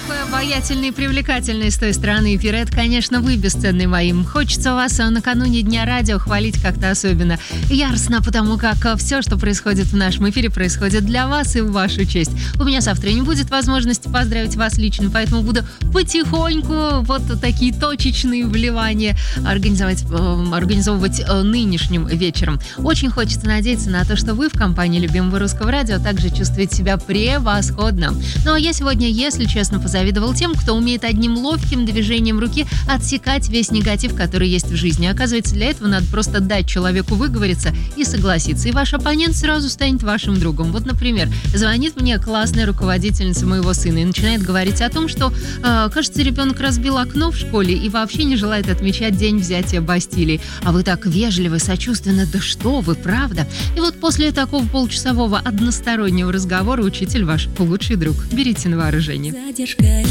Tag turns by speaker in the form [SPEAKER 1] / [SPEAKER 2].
[SPEAKER 1] Такой обаятельный и привлекательный с той стороны эфира. Это, конечно, вы, бесценный моим. Хочется вас накануне Дня радио хвалить как-то особенно яростно, потому как все, что происходит в нашем эфире, происходит для вас и в вашу честь. У меня завтра не будет возможности поздравить вас лично, поэтому буду потихоньку вот такие точечные вливания организовывать нынешним вечером. Очень хочется надеяться на то, что вы в компании любимого русского радио также чувствуете себя превосходно. Ну а я сегодня, если честно, позавидовал тем, кто умеет одним ловким движением руки отсекать весь негатив, который есть в жизни. Оказывается, для этого надо просто дать человеку выговориться и согласиться, и ваш оппонент сразу станет вашим другом. Вот, например, звонит мне классная руководительница моего сына и начинает говорить о том, что, кажется, ребенок разбил окно в школе и вообще не желает отмечать день взятия Бастилии. А вы так вежливо, сочувственно, да что вы, правда? И вот после такого получасового одностороннего разговора учитель ваш лучший друг. Берите на вооружение.